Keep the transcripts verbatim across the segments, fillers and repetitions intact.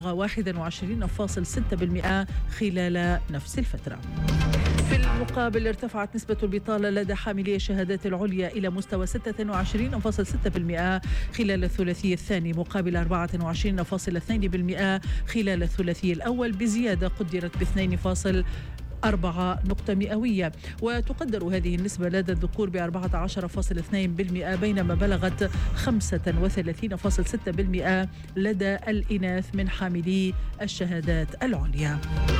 واحد وعشرين فاصلة ستة بالمئة خلال نفس الفترة. في المقابل ارتفعت نسبة البطالة لدى حاملي الشهادات العليا إلى مستوى ستة وعشرين فاصلة ستة بالمئة خلال الثلاثي الثاني مقابل أربعة وعشرين فاصلة اثنين بالمئة خلال الثلاثي الأول، بزيادة قدرت ب اثنين فاصلة أربعة نقطة مئوية. وتقدر هذه النسبة لدى الذكور ب أربعة عشر فاصلة اثنين بالمئة بينما بلغت خمسة وثلاثين فاصلة ستة بالمئة لدى الإناث من حاملي الشهادات العليا.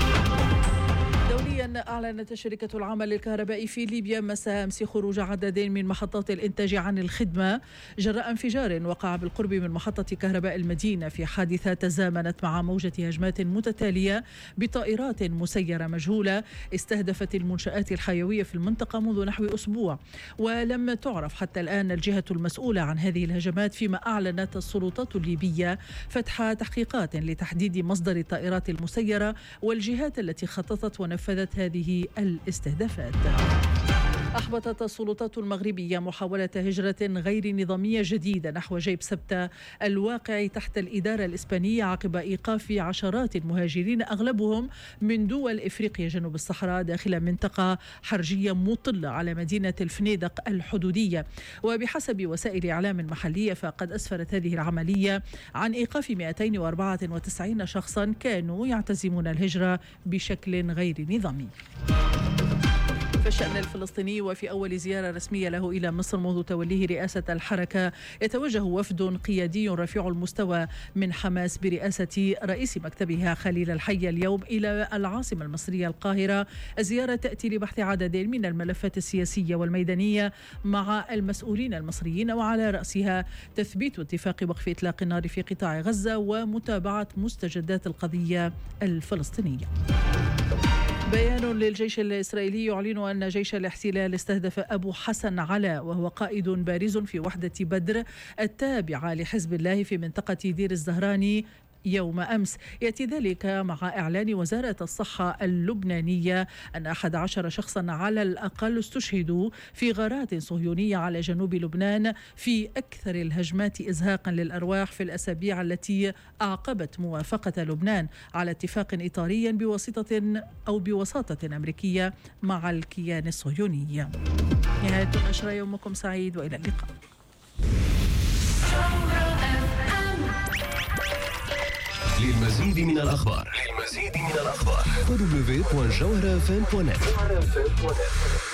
دوليا، أعلنت الشركة العامة للكهرباء في ليبيا مساء أمس خروج عدد من محطات الإنتاج عن الخدمة جراء انفجار وقع بالقرب من محطة كهرباء المدينة في حادثة تزامنت مع موجة هجمات متتالية بطائرات مسيرة مجهولة استهدفت المنشآت الحيوية في المنطقة منذ نحو أسبوع. ولم تعرف حتى الآن الجهة المسؤولة عن هذه الهجمات، فيما أعلنت السلطات الليبية فتح تحقيقات لتحديد مصدر الطائرات المسيرة والجهات التي خططت ونفذت هذه الاستهدافات. أحبطت السلطات المغربية محاولة هجرة غير نظامية جديدة نحو جيب سبتة الواقع تحت الإدارة الإسبانية عقب إيقاف عشرات المهاجرين أغلبهم من دول إفريقيا جنوب الصحراء داخل منطقة حرجية مطلة على مدينة الفنيدق الحدودية. وبحسب وسائل إعلام محلية فقد أسفرت هذه العملية عن إيقاف مئتين وأربعة وتسعين شخصا كانوا يعتزمون الهجرة بشكل غير نظامي. في الشأن الفلسطيني، وفي أول زيارة رسمية له إلى مصر منذ توليه رئاسة الحركة، يتوجه وفد قيادي رفيع المستوى من حماس برئاسة رئيس مكتبها خليل الحي اليوم إلى العاصمة المصرية القاهرة. الزيارة تأتي لبحث عدد من الملفات السياسية والميدانية مع المسؤولين المصريين، وعلى رأسها تثبيت اتفاق وقف إطلاق النار في قطاع غزة ومتابعة مستجدات القضية الفلسطينية. بيان للجيش الإسرائيلي يعلن أن جيش الاحتلال استهدف أبو حسن علاء وهو قائد بارز في وحدة بدر التابعة لحزب الله في منطقة دير الزهراني يوم أمس. يأتي ذلك مع إعلان وزارة الصحة اللبنانية أن أحد عشر شخصا على الأقل استشهدوا في غارات صهيونية على جنوب لبنان في أكثر الهجمات إزهاقا للأرواح في الأسابيع التي أعقبت موافقة لبنان على اتفاق إطاري بواسطة أو بوساطة أمريكية مع الكيان الصهيوني. نهاية النشرة، يومكم سعيد وإلى اللقاء. للمزيد من الأخبار للمزيد من الأخبار دبليو دبليو دبليو دوت جوهرة اف ام دوت نت.